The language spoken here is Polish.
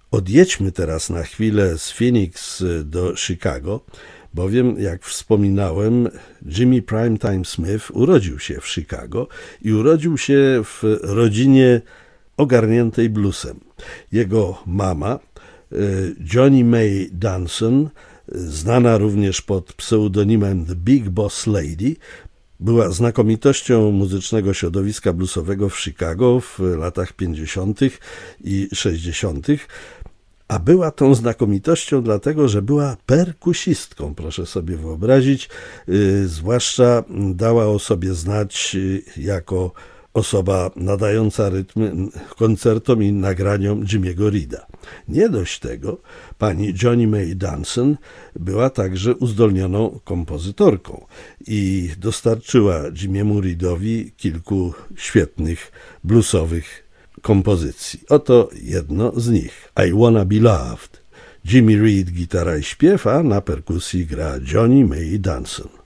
Odjedźmy teraz na chwilę z Phoenix do Chicago, bowiem, jak wspominałem, Jimmy Primetime Smith urodził się w Chicago i urodził się w rodzinie ogarniętej bluesem. Jego mama, Johnny May Dunson, znana również pod pseudonimem The Big Boss Lady, była znakomitością muzycznego środowiska bluesowego w Chicago w latach 50. i 60., a była tą znakomitością dlatego, że była perkusistką, proszę sobie wyobrazić, zwłaszcza dała o sobie znać jako osoba nadająca rytmy koncertom i nagraniom Jimmy'ego Reeda. Nie dość tego, pani Johnny May Dunson była także uzdolnioną kompozytorką i dostarczyła Jimmy'emu Reedowi kilku świetnych bluesowych kompozycji. Oto jedno z nich. I Wanna Be Loved. Jimmy Reed, gitara i śpiew, a na perkusji gra Johnny May Dunson.